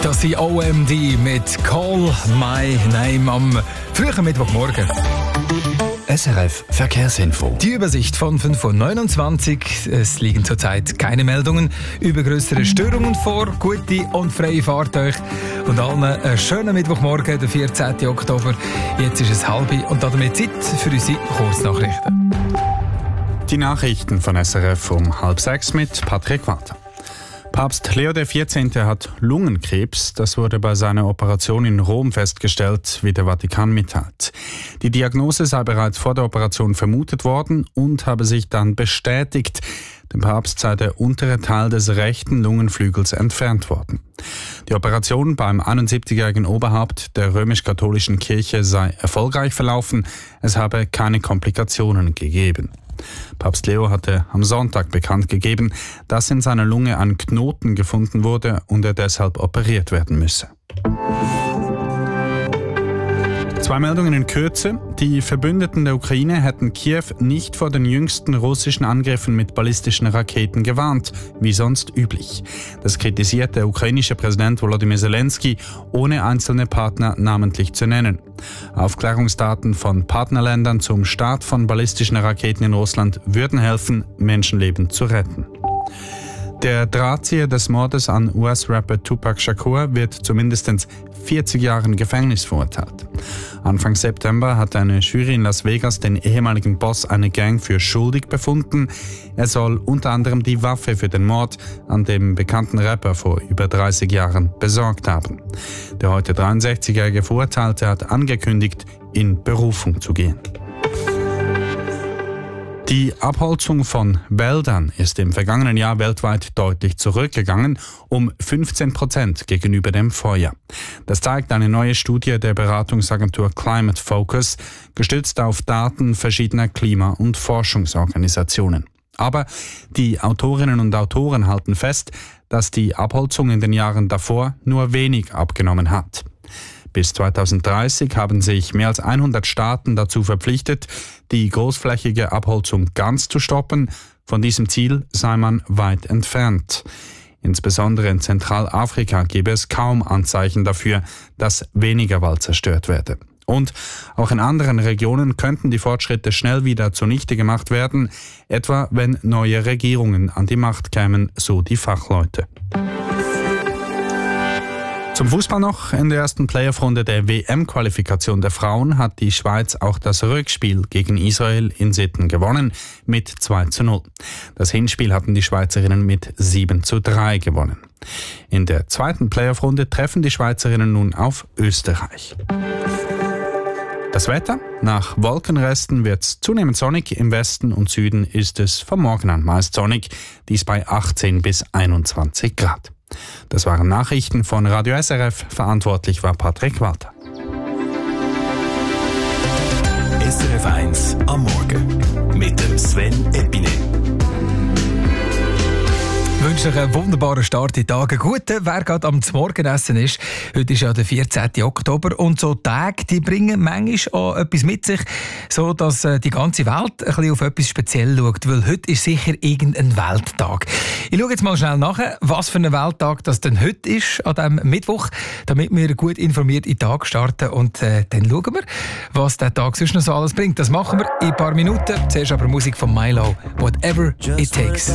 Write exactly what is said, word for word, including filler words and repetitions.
Das sind O M D mit Call My Name am frühen Mittwochmorgen. S R F Verkehrsinfo. Die Übersicht von fünf Uhr neunundzwanzig. Es liegen zurzeit keine Meldungen über größere Störungen vor. Gute und freie Fahrt euch. Und allen einen schönen Mittwochmorgen, der vierzehnten Oktober. Jetzt ist es halb und damit Zeit für unsere Kurznachrichten. Die Nachrichten von S R F um halb sechs mit Patrick Walter. Papst Leo der vierzehnte hat Lungenkrebs. Das wurde bei seiner Operation in Rom festgestellt, wie der Vatikan mitteilt. Die Diagnose sei bereits vor der Operation vermutet worden und habe sich dann bestätigt. Dem Papst sei der untere Teil des rechten Lungenflügels entfernt worden. Die Operation beim einundsiebzigjährigen Oberhaupt der römisch-katholischen Kirche sei erfolgreich verlaufen. Es habe keine Komplikationen gegeben. Papst Leo hatte am Sonntag bekannt gegeben, dass in seiner Lunge ein Knoten gefunden wurde und er deshalb operiert werden müsse. Zwei Meldungen in Kürze. Die Verbündeten der Ukraine hätten Kiew nicht vor den jüngsten russischen Angriffen mit ballistischen Raketen gewarnt, wie sonst üblich. Das kritisiert der ukrainische Präsident Volodymyr Zelensky, ohne einzelne Partner namentlich zu nennen. Aufklärungsdaten von Partnerländern zum Start von ballistischen Raketen in Russland würden helfen, Menschenleben zu retten. Der Drahtzieher des Mordes an U S-Rapper Tupac Shakur wird zu mindestens vierzig Jahren Gefängnis verurteilt. Anfang September hat eine Jury in Las Vegas den ehemaligen Boss einer Gang für schuldig befunden. Er soll unter anderem die Waffe für den Mord an dem bekannten Rapper vor über dreißig Jahren besorgt haben. Der heute dreiundsechzigjährige Verurteilte hat angekündigt, in Berufung zu gehen. Die Abholzung von Wäldern ist im vergangenen Jahr weltweit deutlich zurückgegangen, um fünfzehn Prozent gegenüber dem Vorjahr. Das zeigt eine neue Studie der Beratungsagentur Climate Focus, gestützt auf Daten verschiedener Klima- und Forschungsorganisationen. Aber die Autorinnen und Autoren halten fest, dass die Abholzung in den Jahren davor nur wenig abgenommen hat. Bis zweitausenddreißig haben sich mehr als hundert Staaten dazu verpflichtet, die großflächige Abholzung ganz zu stoppen. Von diesem Ziel sei man weit entfernt. Insbesondere in Zentralafrika gebe es kaum Anzeichen dafür, dass weniger Wald zerstört werde. Und auch in anderen Regionen könnten die Fortschritte schnell wieder zunichte gemacht werden, etwa wenn neue Regierungen an die Macht kämen, so die Fachleute. Zum Fußball noch. In der ersten Playoff-Runde der W M-Qualifikation der Frauen hat die Schweiz auch das Rückspiel gegen Israel in Sitten gewonnen mit zwei zu null. Das Hinspiel hatten die Schweizerinnen mit sieben zu drei gewonnen. In der zweiten Playoff-Runde treffen die Schweizerinnen nun auf Österreich. Das Wetter? Nach Wolkenresten wird es zunehmend sonnig. Im Westen und Süden ist es vom Morgen an meist sonnig. Dies bei achtzehn bis einundzwanzig Grad. Das waren Nachrichten von Radio S R F. Verantwortlich war Patrick Walter. S R F eins am Morgen mit dem Sven Epine. Ich wünsche euch einen wunderbaren Start in die Tage. Guten, wer gerade am Morgenessen ist. Heute ist ja der vierzehnten Oktober und so Tage, die bringen manchmal auch etwas mit sich, so dass äh, die ganze Welt ein bisschen auf etwas Spezielles schaut, weil heute ist sicher irgendein Welttag. Ich schaue jetzt mal schnell nach, was für ein Welttag das denn heute ist, an diesem Mittwoch, damit wir gut informiert in den Tag starten und äh, dann schauen wir, was der Tag sonst noch so alles bringt. Das machen wir in ein paar Minuten. Zuerst aber Musik von Milo, Whatever It Takes.